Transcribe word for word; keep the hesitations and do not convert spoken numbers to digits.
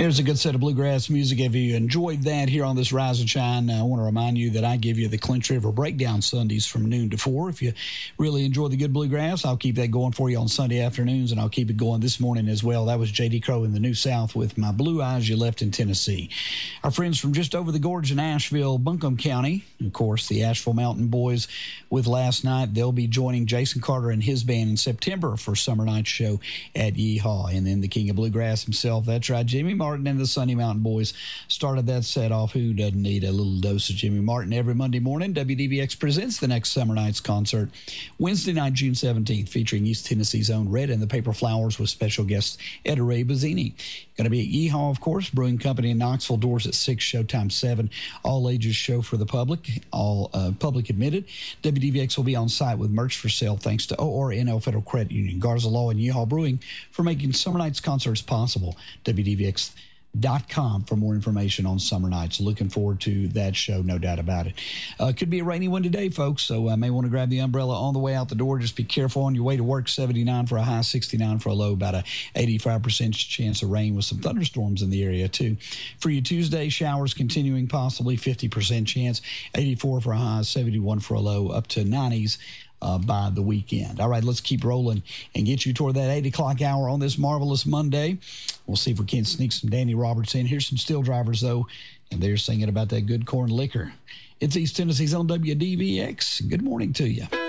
Here's a good set of bluegrass music. If you enjoyed that here on this Rise and Shine, I want to remind you that I give you the Clinch River Breakdown Sundays from noon to four. If you really enjoy the good bluegrass, I'll keep that going for you on Sunday afternoons, and I'll keep it going this morning as well. That was J D Crowe in the New South with My Blue Eyes You Left in Tennessee. Our friends from just over the gorge in Asheville, Buncombe County, of course, the Asheville Mountain Boys with Last Night. They'll be joining Jason Carter and his band in September for Summer Night Show at Yeehaw. And then the King of Bluegrass himself, that's right, Jimmy Martin and the Sunny Mountain Boys started that set off. Who doesn't need a little dose of Jimmy Martin every Monday morning? W D V X presents the next Summer Nights concert Wednesday night, June seventeenth, featuring East Tennessee's own Red and the Paper Flowers with special guest Etta Ray Bazzini. Going to be at Yeehaw, of course, Brewing Company in Knoxville, doors at six, showtime seven. All ages show for the public, all uh, public admitted. W D V X will be on site with merch for sale thanks to O R N L Federal Credit Union, Garza Law, and Yeehaw Brewing for making Summer Nights concerts possible. W D V X dot com for more information on Summer Nights. Looking forward to that show, no doubt about it. Uh, could be a rainy one today, folks, so I uh, may want to grab the umbrella on the way out the door. Just be careful on your way to work. seventy-nine for a high, sixty-nine for a low, about a eighty-five percent chance of rain with some thunderstorms in the area, too. For you Tuesday, showers continuing, possibly fifty percent chance, eighty-four for a high, seventy-one for a low, up to nineties. Uh, by the weekend. All right, let's keep rolling and get you toward that eight o'clock hour on this marvelous Monday. We'll see if we can sneak some Danny Roberts in. Here's some Steel Drivers, though, and they're singing about that good corn liquor. It's East Tennessee's on W D V X. Good morning to you.